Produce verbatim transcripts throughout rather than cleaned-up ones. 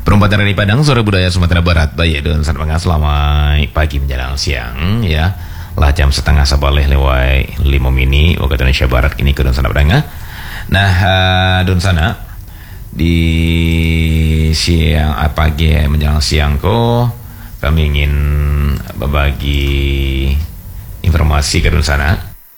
Perempatan dari Padang, sore budaya Sumatera Barat. Baik, dan selamat selamat pagi menjelang siang ya. Lah jam setengah sabaleh lewat lima mini waktu Indonesia Barat ini ke sana Padang. Nah, uh, don sana di siang uh, pagi menjelang siang ko kami ingin berbagi informasi ke sana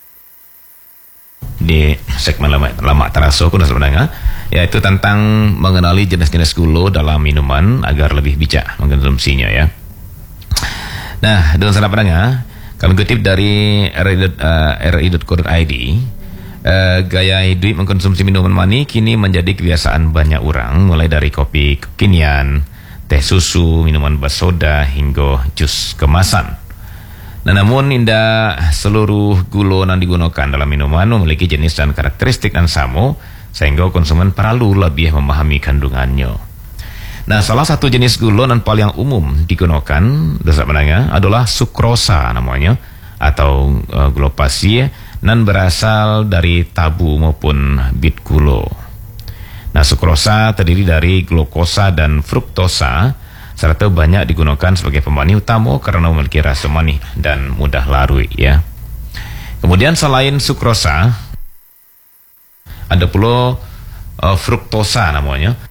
di segmen lama, lama teraso kuna sebenarnya, yaitu tentang mengenali jenis-jenis gula dalam minuman agar lebih bijak mengkonsumsinya ya. Nah, dengan sana pendengar, kami kutip dari r i dot co dot i d, uh, gaya hidup mengkonsumsi minuman manis kini menjadi kebiasaan banyak orang, mulai dari kopi kekinian, teh susu, minuman bersoda, hingga jus kemasan. Nah, namun indah seluruh gula yang digunakan dalam minuman memiliki jenis dan karakteristik yang sama, sehingga konsumen perlu lebih memahami kandungannya. Nah, salah satu jenis gula yang paling umum digunakan dasar menengah adalah sukrosa namanya, atau uh, gula pasir, yang berasal dari tabu maupun bit gula. Nah, sukrosa terdiri dari glukosa dan fruktosa, serta banyak digunakan sebagai pemanis utama karena memiliki rasa manis dan mudah larut ya. Kemudian selain sukrosa, ada pula uh, fruktosa namanya,